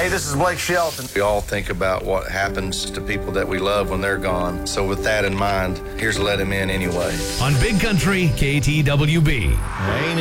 Hey, this is Blake Shelton. We all think about what happens to people that we love when they're gone. So with that in mind, here's Let Him In Anyway. On Big Country KTWB. Ain't